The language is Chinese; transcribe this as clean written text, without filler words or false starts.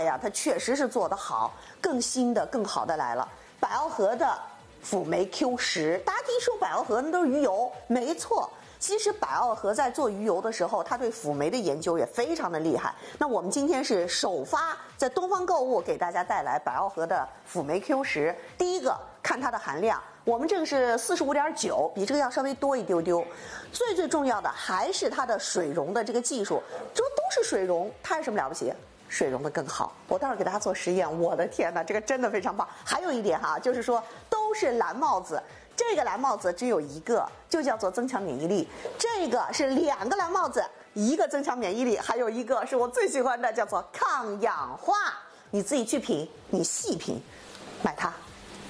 外呀，它确实是做得好，更新的、更好的来了。百奥和的辅酶 Q10，大家一说百奥和那都是鱼油，没错。其实百奥和在做鱼油的时候，它对辅酶的研究也非常的厉害。那我们今天是首发在东方购物给大家带来百奥和的辅酶 Q10。第一个看它的含量，我们这个是45.9，比这个要稍微多一丢丢。最重要的还是它的水溶的这个技术，这都是水溶，它有什么了不起？水溶的更好。我待会儿给大家做实验，我的天哪，这个真的非常棒。还有一点哈，就是说都是蓝帽子。这个蓝帽子只有一个，就叫做增强免疫力。这个是2个蓝帽子，一个增强免疫力，还有一个是我最喜欢的，叫做抗氧化。你自己去品，你细品，买它。